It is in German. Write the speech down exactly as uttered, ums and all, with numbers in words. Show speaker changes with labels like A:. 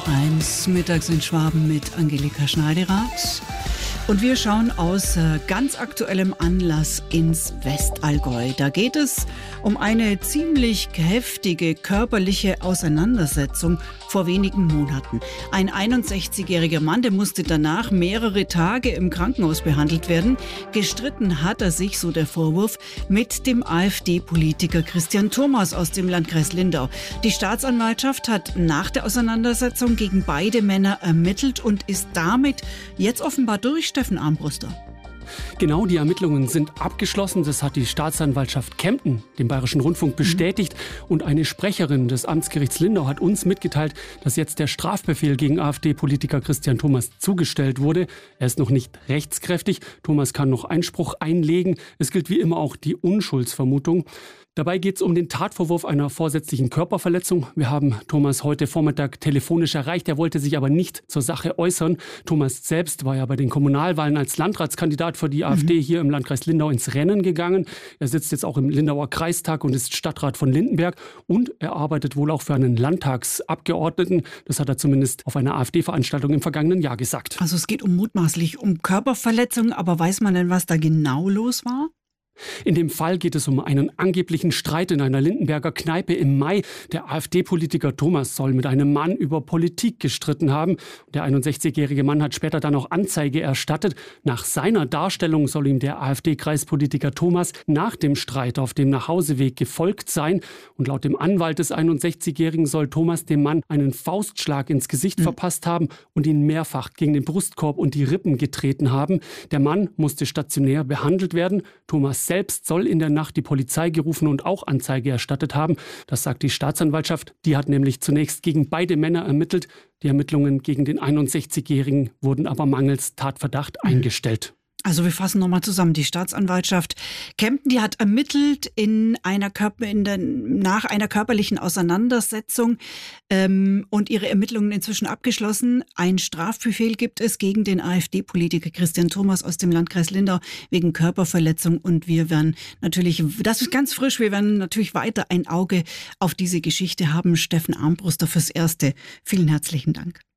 A: eins, mittags in Schwaben mit Angelika Schneiderath. Und wir schauen aus ganz aktuellem Anlass ins Westallgäu. Da geht es um eine ziemlich heftige körperliche Auseinandersetzung vor wenigen Monaten. Ein einundsechzigjähriger Mann, der musste danach mehrere Tage im Krankenhaus behandelt werden. Gestritten hat er sich, so der Vorwurf, mit dem AfD-Politiker Christian Thomas aus dem Landkreis Lindau. Die Staatsanwaltschaft hat nach der Auseinandersetzung gegen beide Männer ermittelt und ist damit jetzt offenbar durch. Steffen Armbruster.
B: Genau, die Ermittlungen sind abgeschlossen. Das hat die Staatsanwaltschaft Kempten dem Bayerischen Rundfunk bestätigt. Mhm. Und eine Sprecherin des Amtsgerichts Lindau hat uns mitgeteilt, dass jetzt der Strafbefehl gegen AfD-Politiker Christian Thomas zugestellt wurde. Er ist noch nicht rechtskräftig. Thomas kann noch Einspruch einlegen. Es gilt wie immer auch die Unschuldsvermutung. Dabei geht es um den Tatvorwurf einer vorsätzlichen Körperverletzung. Wir haben Thomas heute Vormittag telefonisch erreicht. Er wollte sich aber nicht zur Sache äußern. Thomas selbst war ja bei den Kommunalwahlen als Landratskandidat für die AfD hier im Landkreis Lindau ins Rennen gegangen. Er sitzt jetzt auch im Lindauer Kreistag und ist Stadtrat von Lindenberg. Und er arbeitet wohl auch für einen Landtagsabgeordneten. Das hat er zumindest auf einer AfD-Veranstaltung im vergangenen Jahr gesagt.
A: Also es geht um mutmaßlich um Körperverletzung. Aber weiß man denn, was da genau los war?
B: In dem Fall geht es um einen angeblichen Streit in einer Lindenberger Kneipe im Mai. Der AfD-Politiker Thomas soll mit einem Mann über Politik gestritten haben. Der einundsechzigjährige Mann hat später dann auch Anzeige erstattet. Nach seiner Darstellung soll ihm der AfD-Kreispolitiker Thomas nach dem Streit auf dem Nachhauseweg gefolgt sein. Und laut dem Anwalt des einundsechzigjährigen soll Thomas dem Mann einen Faustschlag ins Gesicht mhm. verpasst haben und ihn mehrfach gegen den Brustkorb und die Rippen getreten haben. Der Mann musste stationär behandelt werden. Thomas selbst soll in der Nacht die Polizei gerufen und auch Anzeige erstattet haben. Das sagt die Staatsanwaltschaft. Die hat nämlich zunächst gegen beide Männer ermittelt. Die Ermittlungen gegen den einundsechzigjährigen wurden aber mangels Tatverdacht eingestellt.
A: Also wir fassen nochmal zusammen. Die Staatsanwaltschaft Kempten, die hat ermittelt in einer Körper, in der, nach einer körperlichen Auseinandersetzung ähm, und ihre Ermittlungen inzwischen abgeschlossen. Ein Strafbefehl gibt es gegen den AfD-Politiker Christian Thomas aus dem Landkreis Lindau wegen Körperverletzung. Und wir werden natürlich, das ist ganz frisch, wir werden natürlich weiter ein Auge auf diese Geschichte haben. Steffen Armbruster fürs Erste. Vielen herzlichen Dank.